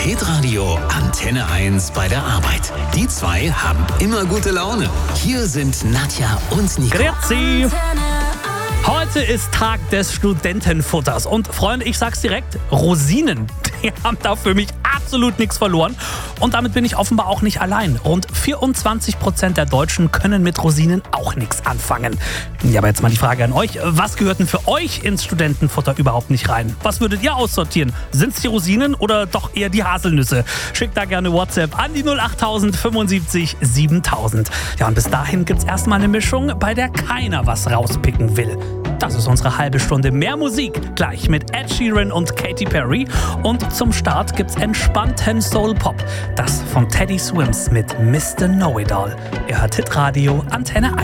Hitradio Antenne 1 bei der Arbeit. Die zwei haben immer gute Laune. Hier sind Nadja und Nico. Grüezi. Heute ist Tag des Studentenfutters. Und Freunde, ich sag's direkt, Rosinen, die haben da für mich absolut nichts verloren. Und damit bin ich offenbar auch nicht allein. Rund 24% der Deutschen können mit Rosinen auch nichts anfangen. Ja, aber jetzt mal die Frage an euch. Was gehört denn für euch ins Studentenfutter überhaupt nicht rein? Was würdet ihr aussortieren? Sind's die Rosinen oder doch eher die Haselnüsse? Schickt da gerne WhatsApp an die 08000 75 7000. Ja, und bis dahin gibt's erstmal eine Mischung, bei der keiner was rauspicken will. Das ist unsere halbe Stunde mehr Musik. Gleich mit Ed Sheeran und Katy Perry. Und zum Start gibt's entspannten Soul-Pop. Das von Teddy Swims mit Mr. Know-It-All. Ihr hört Hitradio Antenne 1.